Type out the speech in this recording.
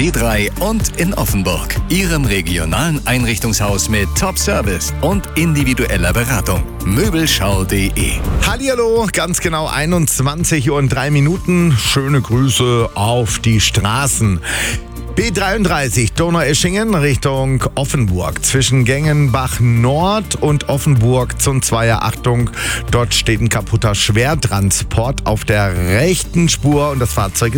B3 und in Offenburg. Ihrem regionalen Einrichtungshaus mit Top-Service und individueller Beratung. Möbelschau.de. Hallihallo, ganz genau 21:03 Uhr. Schöne Grüße auf die Straßen. B33 Donaueschingen Richtung Offenburg. Zwischen Gengenbach Nord und Offenburg Zunzweier. Achtung, dort steht ein kaputter Schwertransport auf der rechten Spur und das Fahrzeug